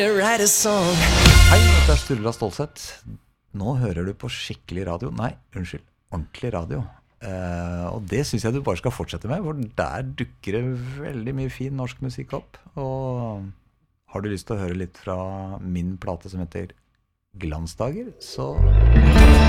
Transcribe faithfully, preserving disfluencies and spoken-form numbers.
Write a song. Hei, dette er Sturla Stålsett. Nå hører du på skikkelig radio. Nei, unnskyld, ordentlig radio. Eh, og det synes jeg du bare skal fortsette med, for der dukker det veldig mye fin norsk musikk opp. Og har du lyst til å høre litt fra min plate som heter Glansdager, så...